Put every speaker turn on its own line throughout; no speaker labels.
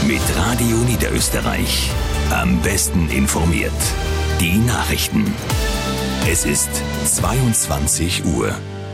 Mit Radio Niederösterreich. Am besten informiert. Die Nachrichten. Es ist 22 Uhr.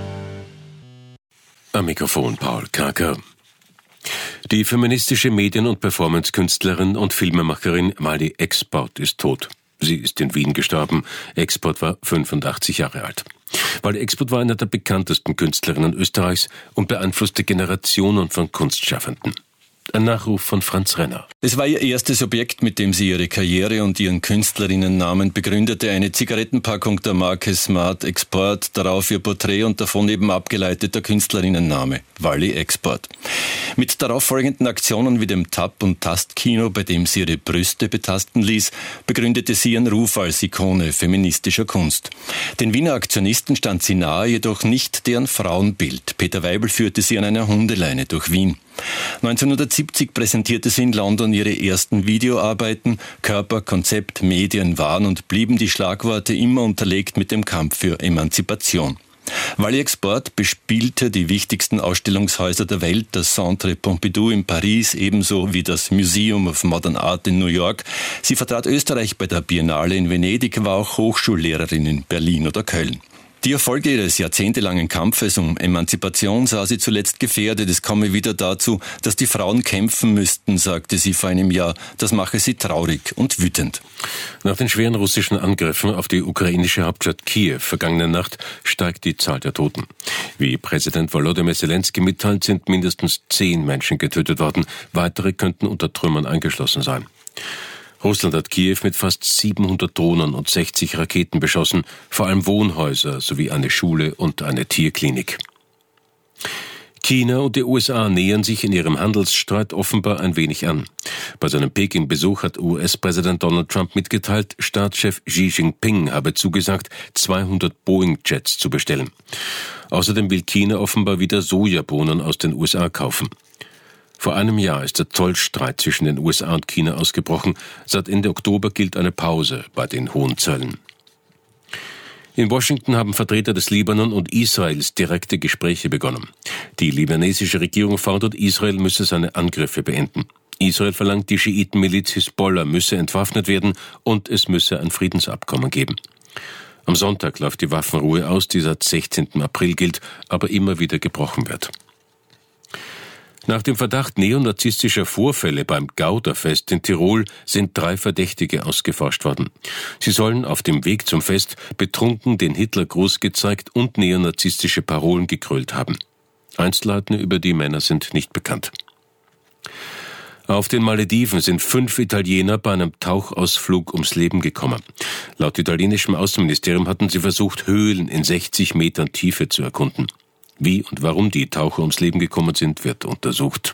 Am Mikrofon Paul Kraker. Die feministische Medien- und Performance-Künstlerin und Filmemacherin Mali Export ist tot. Sie ist in Wien gestorben. Export war 85 Jahre alt. Mali Export war einer der bekanntesten Künstlerinnen Österreichs und beeinflusste Generationen von Kunstschaffenden. Ein Nachruf von Franz Renner.
Es war ihr erstes Objekt, mit dem sie ihre Karriere und ihren Künstlerinnennamen begründete. Eine Zigarettenpackung der Marke Smart Export, darauf ihr Porträt und davon eben abgeleiteter Künstlerinnenname, Mali Export. Mit darauffolgenden Aktionen wie dem Tap- und Tastkino, bei dem sie ihre Brüste betasten ließ, begründete sie ihren Ruf als Ikone feministischer Kunst. Den Wiener Aktionisten stand sie nahe, jedoch nicht deren Frauenbild. Peter Weibel führte sie an einer Hundeleine durch Wien. 1970 präsentierte sie in London ihre ersten Videoarbeiten. Körper, Konzept, Medien waren und blieben die Schlagworte immer unterlegt mit dem Kampf für Emanzipation. Mali Export bespielte die wichtigsten Ausstellungshäuser der Welt, das Centre Pompidou in Paris, ebenso wie das Museum of Modern Art in New York. Sie vertrat Österreich bei der Biennale in Venedig, war auch Hochschullehrerin in Berlin oder Köln. Die Erfolge ihres jahrzehntelangen Kampfes um Emanzipation sah sie zuletzt gefährdet. Es komme wieder dazu, dass die Frauen kämpfen müssten, sagte sie vor einem Jahr. Das mache sie traurig und wütend.
Nach den schweren russischen Angriffen auf die ukrainische Hauptstadt Kiew vergangene Nacht steigt die Zahl der Toten. Wie Präsident Volodymyr Zelensky mitteilt, sind mindestens 10 Menschen getötet worden. Weitere könnten unter Trümmern eingeschlossen sein. Russland hat Kiew mit fast 700 Drohnen und 60 Raketen beschossen, vor allem Wohnhäuser sowie eine Schule und eine Tierklinik. China und die USA nähern sich in ihrem Handelsstreit offenbar ein wenig an. Bei seinem Peking-Besuch hat US-Präsident Donald Trump mitgeteilt, Staatschef Xi Jinping habe zugesagt, 200 Boeing-Jets zu bestellen. Außerdem will China offenbar wieder Sojabohnen aus den USA kaufen. Vor einem Jahr ist der Zollstreit zwischen den USA und China ausgebrochen. Seit Ende Oktober gilt eine Pause bei den hohen Zöllen. In Washington haben Vertreter des Libanon und Israels direkte Gespräche begonnen. Die libanesische Regierung fordert, Israel müsse seine Angriffe beenden. Israel verlangt, die Schiitenmiliz Hisbollah müsse entwaffnet werden und es müsse ein Friedensabkommen geben. Am Sonntag läuft die Waffenruhe aus, die seit 16. April gilt, aber immer wieder gebrochen wird. Nach dem Verdacht neonazistischer Vorfälle beim Gauderfest in Tirol sind 3 Verdächtige ausgeforscht worden. Sie sollen auf dem Weg zum Fest betrunken den Hitlergruß gezeigt und neonazistische Parolen gegrölt haben. Einzelheiten über die Männer sind nicht bekannt. Auf den Malediven sind 5 Italiener bei einem Tauchausflug ums Leben gekommen. Laut italienischem Außenministerium hatten sie versucht, Höhlen in 60 Metern Tiefe zu erkunden. Wie und warum die Taucher ums Leben gekommen sind, wird untersucht.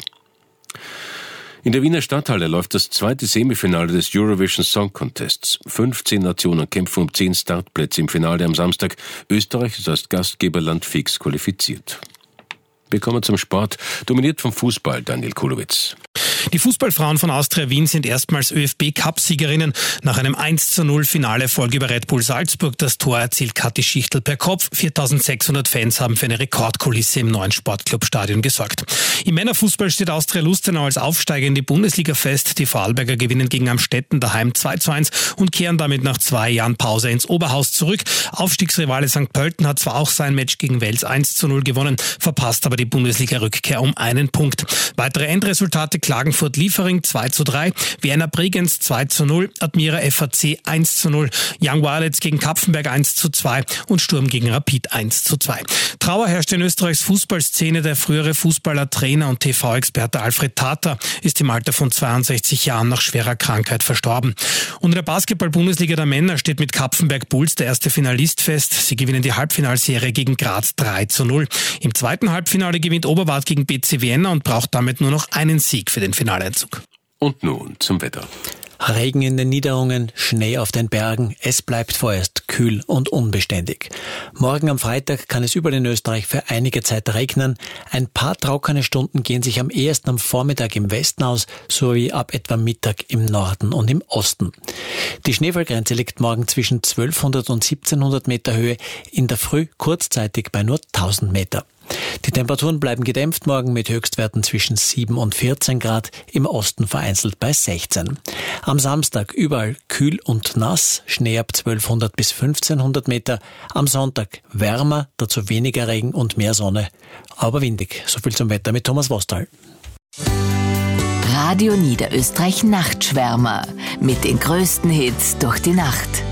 In der Wiener Stadthalle läuft das 2. Semifinale des Eurovision Song Contests. 15 Nationen kämpfen um 10 Startplätze im Finale am Samstag. Österreich ist als Gastgeberland fix qualifiziert. Wir kommen zum Sport, dominiert vom Fußball, Daniel Kulowitz.
Die Fußballfrauen von Austria Wien sind erstmals ÖFB-Cup-Siegerinnen. Nach einem 1:0 Finalerfolg über Red Bull Salzburg. Das Tor erzielt Kathi Schichtl per Kopf. 4.600 Fans haben für eine Rekordkulisse im neuen Sportclubstadion gesorgt. Im Männerfußball steht Austria Lustenau als Aufsteiger in die Bundesliga fest. Die Vorarlberger gewinnen gegen Amstetten daheim 2:1 und kehren damit nach 2 Jahren Pause ins Oberhaus zurück. Aufstiegsrivale St. Pölten hat zwar auch sein Match gegen Wels 1:0 gewonnen, verpasst aber die Bundesliga-Rückkehr um 1 Punkt. Weitere Endresultate: Klagenfurt-Liefering 2:3, Vienna Bregenz 2:0, Admira FAC 1:0, Young Violets gegen Kapfenberg 1:2 und Sturm gegen Rapid 1:2. Trauer herrscht in Österreichs Fußballszene. Der frühere Fußballer, Trainer und TV-Experte Alfred Tata ist im Alter von 62 Jahren nach schwerer Krankheit verstorben. Und in der Basketball-Bundesliga der Männer steht mit Kapfenberg Bulls der erste Finalist fest. Sie gewinnen die Halbfinalserie gegen Graz 3:0. Im zweiten Halbfinale gewinnt Oberwart gegen BC Vienna und braucht damit nur noch einen Sieg für den Finaleinzug.
Und nun zum Wetter.
Regen in den Niederungen, Schnee auf den Bergen. Es bleibt vorerst kühl und unbeständig. Morgen am Freitag kann es überall in Österreich für einige Zeit regnen. Ein paar trockene Stunden gehen sich am ehesten am Vormittag im Westen aus, sowie ab etwa Mittag im Norden und im Osten. Die Schneefallgrenze liegt morgen zwischen 1200 und 1700 Meter Höhe, in der Früh kurzzeitig bei nur 1000 Meter. Die Temperaturen bleiben gedämpft morgen mit Höchstwerten zwischen 7 und 14 Grad, im Osten vereinzelt bei 16. Am Samstag überall kühl und nass, Schnee ab 1200 bis 1500 Meter. Am Sonntag wärmer, dazu weniger Regen und mehr Sonne, aber windig. So viel zum Wetter mit Thomas Wostal.
Radio Niederösterreich Nachtschwärmer mit den größten Hits durch die Nacht.